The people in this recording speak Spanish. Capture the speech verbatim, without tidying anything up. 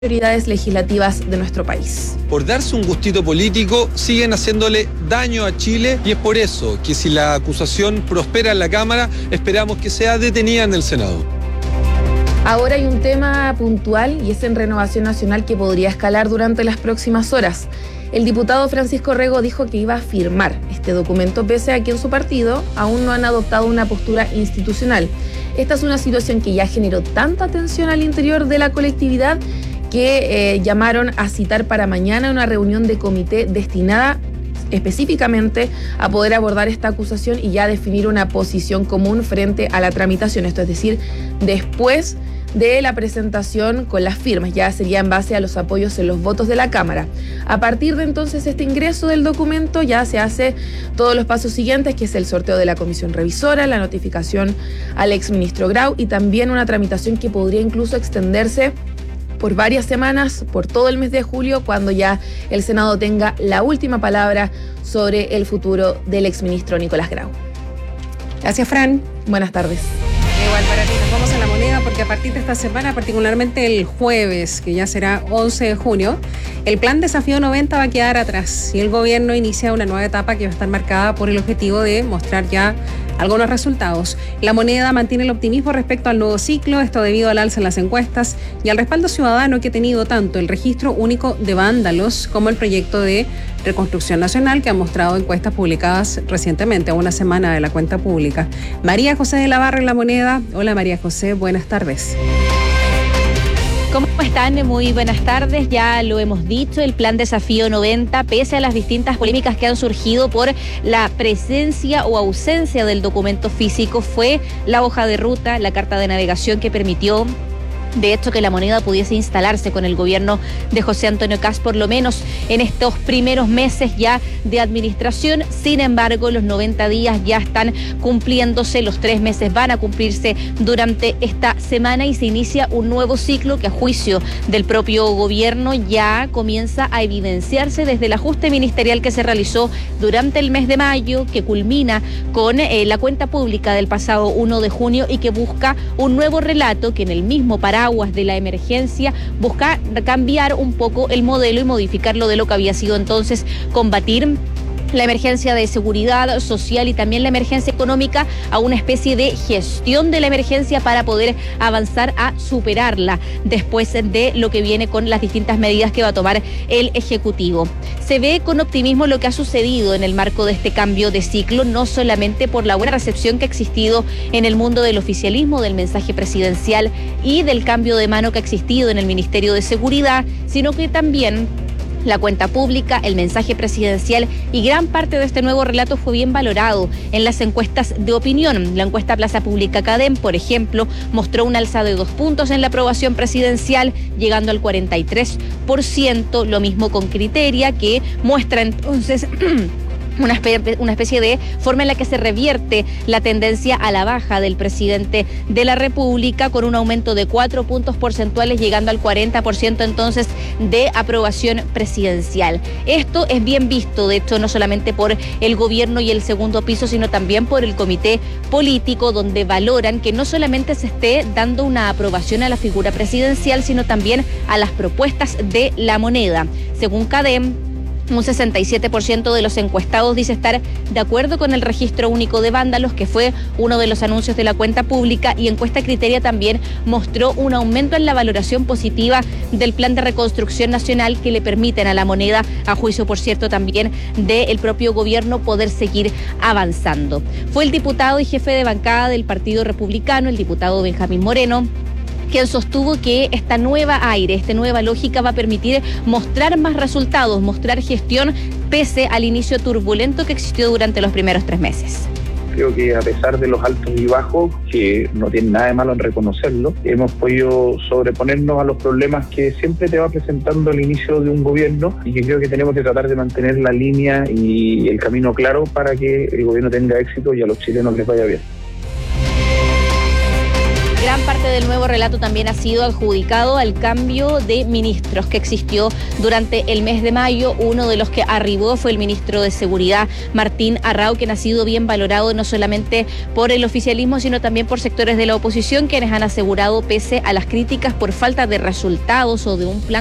prioridades legislativas de nuestro país. Por darse un gustito político, siguen haciéndole daño a Chile y es por eso que si la acusación prospera en la Cámara, esperamos que sea detenida en el Senado. Ahora hay un tema puntual y es en Renovación Nacional que podría escalar durante las próximas horas. El diputado Francisco Rego dijo que iba a firmar este documento pese a que en su partido aún no han adoptado una postura institucional. Esta es una situación que ya generó tanta tensión al interior de la colectividad que eh, llamaron a citar para mañana una reunión de comité destinada específicamente a poder abordar esta acusación y ya definir una posición común frente a la tramitación. Esto es decir, después de la presentación con las firmas, ya sería en base a los apoyos en los votos de la Cámara. A partir de entonces este ingreso del documento ya se hace todos los pasos siguientes, que es el sorteo de la comisión revisora, la notificación al exministro Grau y también una tramitación que podría incluso extenderse por varias semanas, por todo el mes de julio, cuando ya el Senado tenga la última palabra sobre el futuro del exministro Nicolás Grau. Gracias, Fran. Buenas tardes. Igual para ti, nos vamos a la moneda porque a partir de esta semana, particularmente el jueves, que ya será once de junio, el plan Desafío noventa va a quedar atrás y el gobierno inicia una nueva etapa que va a estar marcada por el objetivo de mostrar ya algunos resultados. La moneda mantiene el optimismo respecto al nuevo ciclo, esto debido al alza en las encuestas y al respaldo ciudadano que ha tenido tanto el registro único de vándalos como el proyecto de reconstrucción nacional que han mostrado encuestas publicadas recientemente, a una semana de la cuenta pública. María José de la Barra en la moneda. Hola María José, buenas tardes. ¿Cómo están? Muy buenas tardes. Ya lo hemos dicho, el plan Desafío noventa, pese a las distintas polémicas que han surgido por la presencia o ausencia del documento físico, fue la hoja de ruta, la carta de navegación que permitió de hecho que la moneda pudiese instalarse con el gobierno de José Antonio Kast, por lo menos en estos primeros meses ya de administración. Sin embargo, los noventa días ya están cumpliéndose, los tres meses van a cumplirse durante esta semana y se inicia un nuevo ciclo que a juicio del propio gobierno ya comienza a evidenciarse desde el ajuste ministerial que se realizó durante el mes de mayo, que culmina con eh, la cuenta pública del pasado uno de junio y que busca un nuevo relato que en el mismo paraguas de la emergencia busca cambiar un poco el modelo y modificarlo de lo que había sido entonces combatir la emergencia de seguridad social y también la emergencia económica a una especie de gestión de la emergencia para poder avanzar a superarla después de lo que viene con las distintas medidas que va a tomar el Ejecutivo. Se ve con optimismo lo que ha sucedido en el marco de este cambio de ciclo, no solamente por la buena recepción que ha existido en el mundo del oficialismo, del mensaje presidencial y del cambio de mano que ha existido en el Ministerio de Seguridad, sino que también la cuenta pública, el mensaje presidencial y gran parte de este nuevo relato fue bien valorado en las encuestas de opinión. La encuesta Plaza Pública Cadem, por ejemplo, mostró un alza de dos puntos en la aprobación presidencial, llegando al cuarenta y tres por ciento, lo mismo con Criteria, que muestra entonces Una especie, una especie de forma en la que se revierte la tendencia a la baja del presidente de la República, con un aumento de cuatro puntos porcentuales, llegando al cuarenta por ciento entonces de aprobación presidencial. Esto es bien visto, de hecho, no solamente por el gobierno y el segundo piso, sino también por el comité político, donde valoran que no solamente se esté dando una aprobación a la figura presidencial, sino también a las propuestas de la moneda. Según Cadem, un sesenta y siete por ciento de los encuestados dice estar de acuerdo con el registro único de vándalos, que fue uno de los anuncios de la cuenta pública, y encuesta Criteria también mostró un aumento en la valoración positiva del plan de reconstrucción nacional que le permiten a la moneda, a juicio por cierto también del propio gobierno, poder seguir avanzando. Fue el diputado y jefe de bancada del Partido Republicano, el diputado Benjamín Moreno, quien sostuvo que esta nueva aire, esta nueva lógica va a permitir mostrar más resultados, mostrar gestión, pese al inicio turbulento que existió durante los primeros tres meses. Creo que a pesar de los altos y bajos, que no tiene nada de malo en reconocerlo, hemos podido sobreponernos a los problemas que siempre te va presentando el inicio de un gobierno, y que creo que tenemos que tratar de mantener la línea y el camino claro para que el gobierno tenga éxito y a los chilenos les vaya bien. Gran parte del nuevo relato también ha sido adjudicado al cambio de ministros que existió durante el mes de mayo. Uno de los que arribó fue el ministro de Seguridad, Martín Arrau, quien ha sido bien valorado no solamente por el oficialismo, sino también por sectores de la oposición, quienes han asegurado, pese a las críticas por falta de resultados o de un plan